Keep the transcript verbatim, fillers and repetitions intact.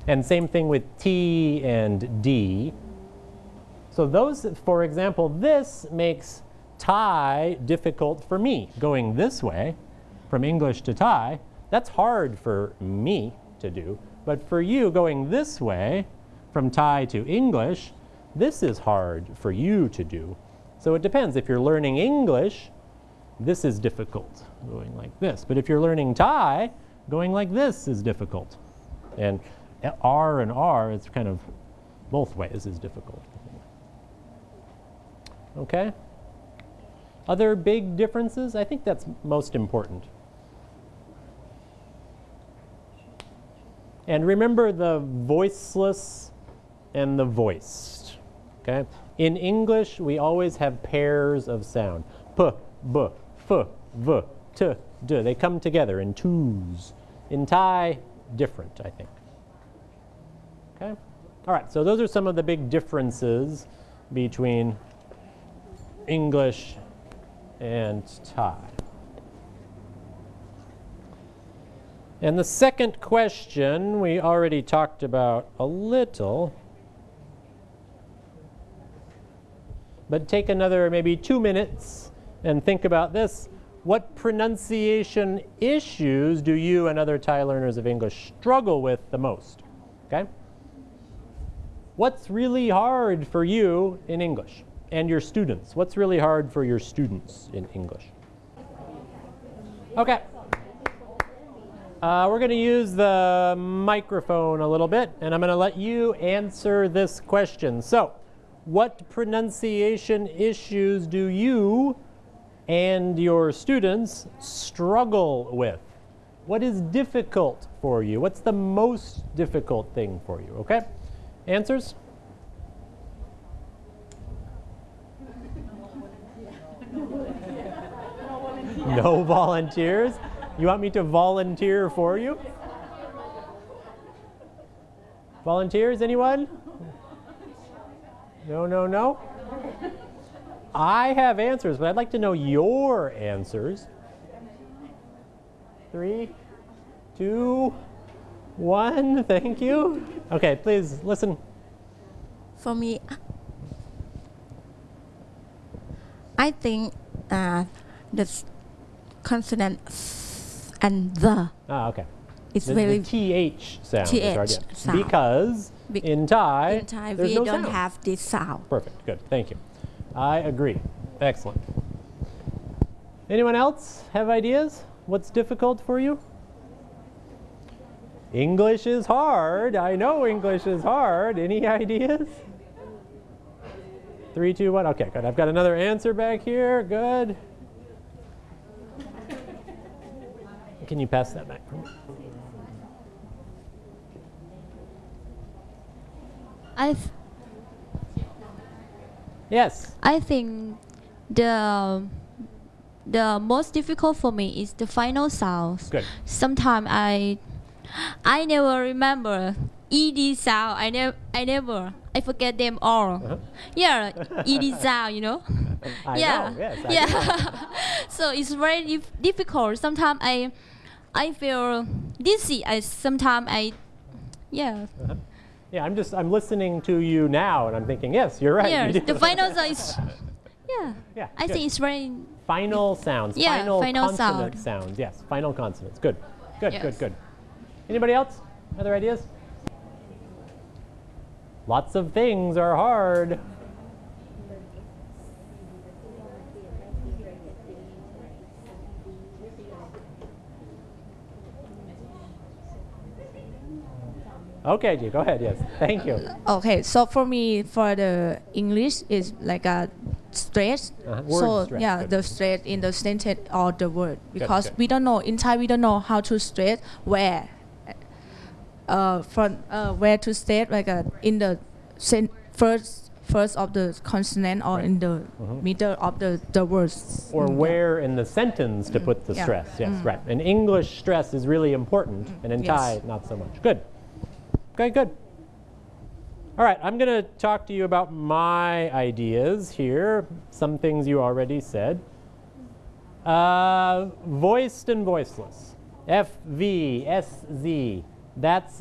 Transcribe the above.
And same thing with T and D. So those, for example, this makes Thai difficult for me. Going this way, from English to Thai, that's hard for me to do. But for you, going this way, from Thai to English, this is hard for you to do. So it depends. If you're learning English, this is difficult, going like this. But if you're learning Thai, going like this is difficult. And R and R, it's kind of both ways is difficult. Okay? Other big differences? I think that's most important. And remember the voiceless and the voiced. Okay? In English, we always have pairs of sound. P, B, F, V, T, D. They come together in twos. In Thai, different, I think. Okay? All right, so those are some of the big differences between English and Thai. And the second question we already talked about a little. But take another maybe two minutes and think about this. What pronunciation issues do you and other Thai learners of English struggle with the most? Okay? What's really hard for you in English and your students? What's really hard for your students in English? Okay. Uh, we're going to use the microphone a little bit, and I'm going to let you answer this question. So, what pronunciation issues do you and your students struggle with? What is difficult for you? What's the most difficult thing for you? Okay? Answers? No volunteers? You want me to volunteer for you? Volunteers, anyone? No, no, no? I have answers, but I'd like to know your answers. Three, two, one, thank you. Okay, please listen. For me, I think uh, the consonant and the. Ah, okay. It's the, very the T H sound. T H is hard, yeah. sound. Because Be in Thai, in Thai there's we no don't sound. have this sound. Perfect, good, thank you. I agree. Excellent. Anyone else have ideas? What's difficult for you? English is hard. I know English is hard. Any ideas? Three, two, one. Okay, good. I've got another answer back here. Good. Can you pass that back for me? I th Yes. I think the the most difficult for me is the final sounds. Good. Sometimes I I never remember ed sound. I never I never I forget them all. Uh-huh. Yeah, ed sound, you know. I yeah. know, yes, I yeah. do. So it's very dif difficult. Sometimes I I feel dizzy. I sometimes I yeah. Uh-huh. Yeah, I'm just I'm listening to you now, and I'm thinking, yes, you're right. Yeah, you the final sound is yeah. Yeah, I good. think it's very Final sounds. Yeah, final, final consonant sound. sounds. Yes, final consonants. Good. Good, Yes. good, good. Anybody else? Other ideas? Lots of things are hard. Okay, G, go ahead. Yes, thank you. Okay, so for me, for the English is like a stress. Uh-huh. Word So stress, yeah, good. the stress in the sentence or the word, because good. we don't know in Thai, we don't know how to stress where, uh, from uh, where to stress like uh, in the sen first first of the consonant or Right. in the Mhm. middle of the the words. Or Mm, where in the sentence to put the Yeah. stress. Yes, Mm. right. In English, stress is really important, and in Yes. Thai, not so much. Good. Okay, good. All right, I'm going to talk to you about my ideas here, some things you already said. Uh, voiced and voiceless. F, V, S, Z. That's